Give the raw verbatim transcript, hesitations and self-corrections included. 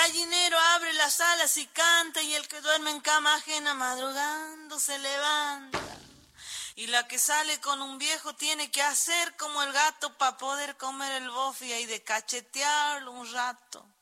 gallinero abre las alas y canta, y el que duerme en cama ajena madrugando se levanta. Y la que sale con un viejo tiene que hacer como el gato para poder comer el bofe y de cachetearlo un rato.